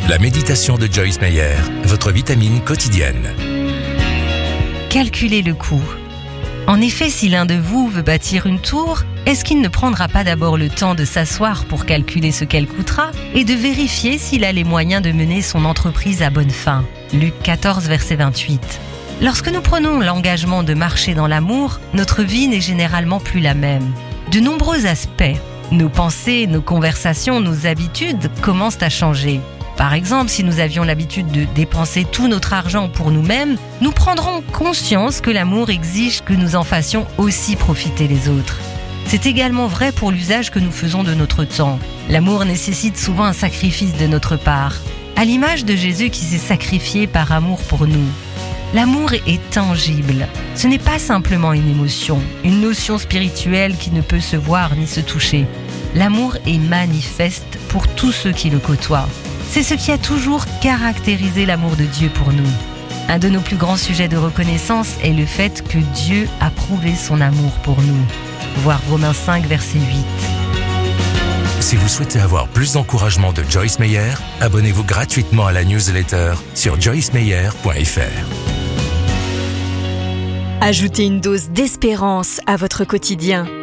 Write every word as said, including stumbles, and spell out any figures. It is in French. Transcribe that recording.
La méditation de Joyce Meyer, votre vitamine quotidienne. Calculez le coût. En effet, si l'un de vous veut bâtir une tour, est-ce qu'il ne prendra pas d'abord le temps de s'asseoir pour calculer ce qu'elle coûtera et de vérifier s'il a les moyens de mener son entreprise à bonne fin? Luc quatorze, verset vingt-huit. Lorsque nous prenons l'engagement de marcher dans l'amour, notre vie n'est généralement plus la même. De nombreux aspects, nos pensées, nos conversations, nos habitudes commencent à changer. Par exemple, si nous avions l'habitude de dépenser tout notre argent pour nous-mêmes, nous prendrons conscience que l'amour exige que nous en fassions aussi profiter les autres. C'est également vrai pour l'usage que nous faisons de notre temps. L'amour nécessite souvent un sacrifice de notre part, à l'image de Jésus qui s'est sacrifié par amour pour nous. L'amour est tangible. Ce n'est pas simplement une émotion, une notion spirituelle qui ne peut se voir ni se toucher. L'amour est manifeste pour tous ceux qui le côtoient. C'est ce qui a toujours caractérisé l'amour de Dieu pour nous. Un de nos plus grands sujets de reconnaissance est le fait que Dieu a prouvé son amour pour nous. Voir Romains cinq, verset huit. Si vous souhaitez avoir plus d'encouragement de Joyce Meyer, abonnez-vous gratuitement à la newsletter sur joyce meyer point f r. Ajoutez une dose d'espérance à votre quotidien.